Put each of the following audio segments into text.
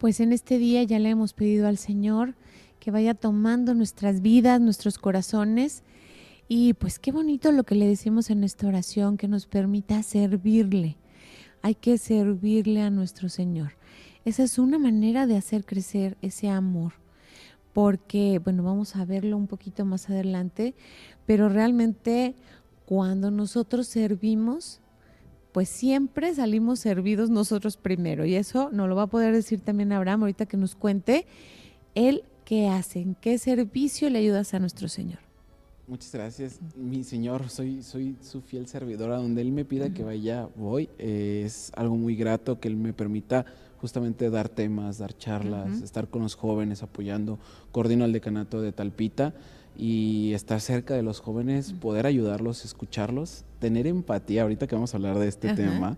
pues en este día ya le hemos pedido al Señor que vaya tomando nuestras vidas, nuestros corazones. Y pues qué bonito lo que le decimos en esta oración, que nos permita servirle. Hay que servirle a nuestro Señor. Esa es una manera de hacer crecer ese amor, porque, bueno, vamos a verlo un poquito más adelante, pero realmente cuando nosotros servimos, pues siempre salimos servidos nosotros primero. Y eso nos lo va a poder decir también Abraham ahorita que nos cuente él qué hace, en qué servicio le ayudas a nuestro Señor. Muchas gracias, mi Señor, soy su fiel servidor. A donde Él me pida que vaya, voy. Es algo muy grato que Él me permita justamente dar temas, dar charlas, estar con los jóvenes apoyando. Coordino el decanato de Talpita y estar cerca de los jóvenes, poder ayudarlos, escucharlos, tener empatía. Ahorita que vamos a hablar de este tema,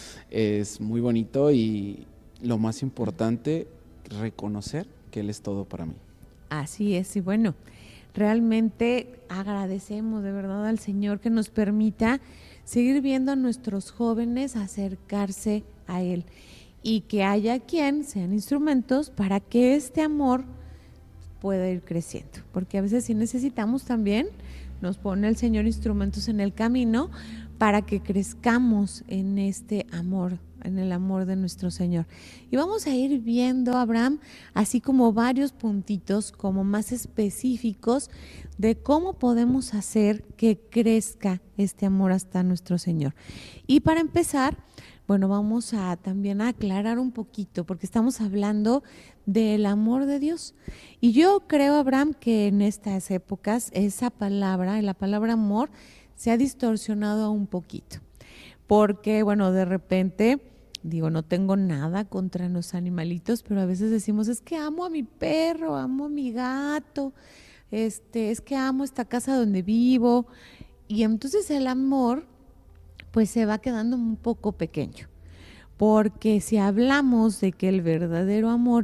es muy bonito y lo más importante, reconocer que Él es todo para mí. Así es, y bueno, realmente agradecemos de verdad al Señor que nos permita seguir viendo a nuestros jóvenes acercarse a Él y que haya quien sean instrumentos para que este amor pueda ir creciendo, porque a veces sí necesitamos también, nos pone el Señor instrumentos en el camino para que crezcamos en este amor, en el amor de nuestro Señor. Y vamos a ir viendo, Abraham, así como varios puntitos como más específicos de cómo podemos hacer que crezca este amor hasta nuestro Señor. Y para empezar, bueno, vamos a también a aclarar un poquito, porque estamos hablando del amor de Dios. Y yo creo, Abraham, que en estas épocas esa palabra, la palabra amor, se ha distorsionado un poquito. Porque, bueno, de repente, digo, no tengo nada contra los animalitos, pero a veces decimos, es que amo a mi perro, amo a mi gato, es que amo esta casa donde vivo. Y entonces el amor, pues se va quedando un poco pequeño. Porque si hablamos de que el verdadero amor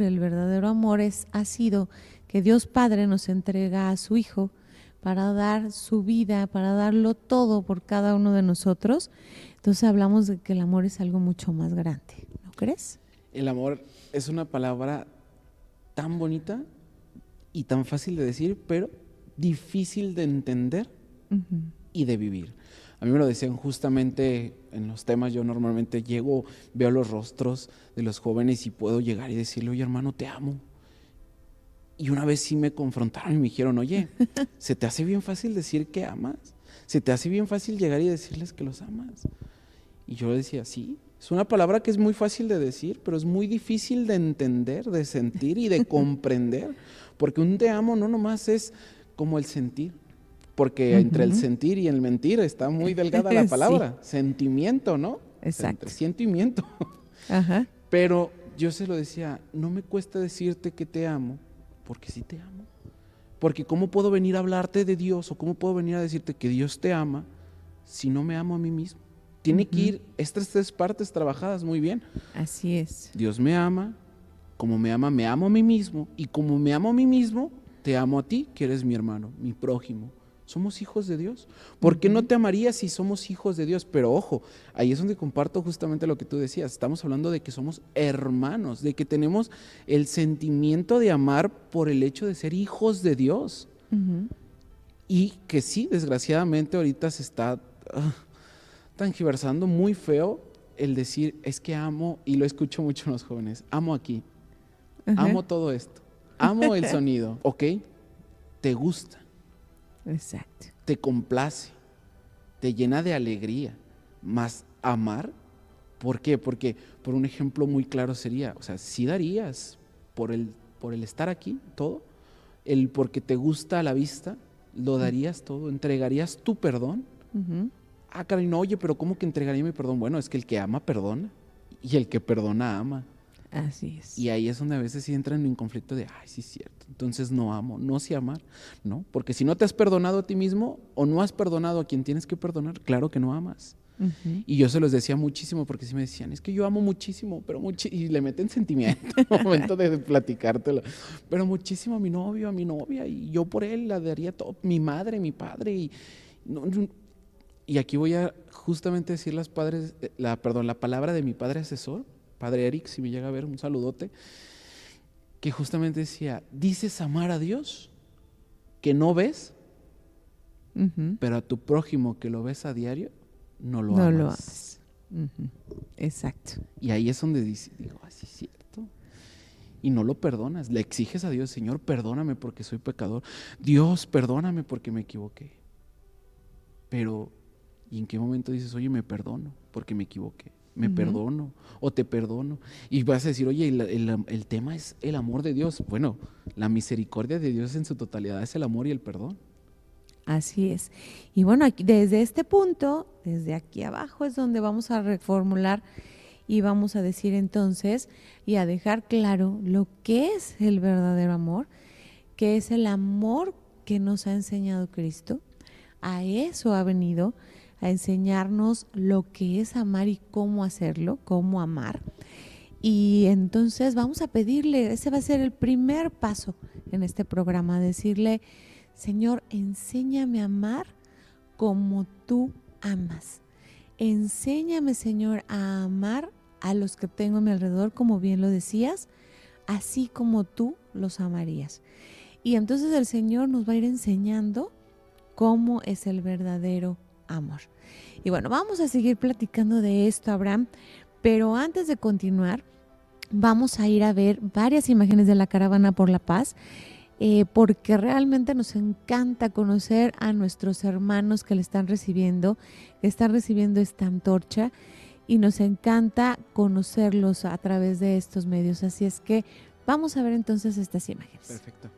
ha sido que Dios Padre nos entrega a su Hijo para dar su vida, para darlo todo por cada uno de nosotros, entonces hablamos de que el amor es algo mucho más grande, ¿no crees? El amor es una palabra tan bonita y tan fácil de decir, pero difícil de entender y de vivir. A mí me lo decían justamente en los temas. Yo normalmente llego, veo los rostros de los jóvenes y puedo llegar y decirle, oye hermano, te amo. Y una vez sí me confrontaron y me dijeron, oye, ¿se te hace bien fácil decir que amas? ¿Se te hace bien fácil llegar y decirles que los amas? Y yo decía, sí, es una palabra que es muy fácil de decir, pero es muy difícil de entender, de sentir y de comprender. Porque un te amo no nomás es como el sentir. Porque entre el sentir y el mentir está muy delgada la palabra. Sí. Sentimiento, ¿no? Exacto. Sentimiento. Ajá. Pero yo se lo decía, no me cuesta decirte que te amo, porque sí te amo. Porque ¿cómo puedo venir a hablarte de Dios o cómo puedo venir a decirte que Dios te ama si no me amo a mí mismo? Tiene que ir estas tres partes trabajadas muy bien. Así es. Dios me ama, como me amo a mí mismo, y como me amo a mí mismo, te amo a ti, que eres mi hermano, mi prójimo. Somos hijos de Dios. ¿Por qué no te amaría si somos hijos de Dios? Pero ojo, ahí es donde comparto justamente lo que tú decías. Estamos hablando de que somos hermanos, de que tenemos el sentimiento de amar por el hecho de ser hijos de Dios. Y que sí, desgraciadamente ahorita se está tangiversando muy feo el decir, es que amo, y lo escucho mucho en los jóvenes, amo aquí, amo todo esto, amo el sonido, ¿ok? Te gusta. Exacto. Te complace, te llena de alegría, más amar, ¿por qué? Porque por un ejemplo muy claro sería, o sea, sí darías por el estar aquí, todo, el porque te gusta a la vista, lo darías todo, entregarías tu perdón. Ah, caray, no, oye, pero ¿cómo que entregaría mi perdón? Bueno, es que el que ama, perdona, y el que perdona, ama. Así es. Y ahí es donde a veces sí entran en un conflicto de, ay, sí es cierto, entonces no amo, no sé amar, ¿no? Porque si no te has perdonado a ti mismo o no has perdonado a quien tienes que perdonar, claro que no amas. Y yo se los decía muchísimo porque sí me decían, es que yo amo muchísimo, pero y le meten sentimiento al momento de platicártelo, pero muchísimo a mi novio, a mi novia, y yo por él la daría todo, mi madre, mi padre, y aquí voy a justamente decir la palabra de mi padre asesor, Padre Eric, si me llega a ver, un saludote. que justamente decía, dices amar a Dios, que no ves, pero a tu prójimo que lo ves a diario, no lo amas. Exacto. Y ahí es donde digo, así es cierto. Y no lo perdonas, le exiges a Dios, Señor, perdóname porque soy pecador. Dios, perdóname porque me equivoqué. Pero, ¿y en qué momento dices, oye, me perdono porque me equivoqué? Me perdono o te perdono. Y vas a decir, oye, el tema es el amor de Dios. Bueno, la misericordia de Dios en su totalidad es el amor y el perdón. Así es. Y bueno, aquí, desde este punto, desde aquí abajo es donde vamos a reformular y vamos a decir entonces y a dejar claro lo que es el verdadero amor, que es el amor que nos ha enseñado Cristo. A eso ha venido, a enseñarnos lo que es amar y cómo hacerlo, cómo amar. Y entonces vamos a pedirle, ese va a ser el primer paso en este programa, decirle, Señor, enséñame a amar como tú amas. Enséñame, Señor, a amar a los que tengo a mi alrededor, como bien lo decías, así como tú los amarías. Y entonces el Señor nos va a ir enseñando cómo es el verdadero amor. Y bueno, vamos a seguir platicando de esto, Abraham, pero antes de continuar, vamos a ir a ver varias imágenes de la Caravana por la Paz, porque realmente nos encanta conocer a nuestros hermanos que están recibiendo esta antorcha, y nos encanta conocerlos a través de estos medios. Así es que vamos a ver entonces estas imágenes. Perfecto.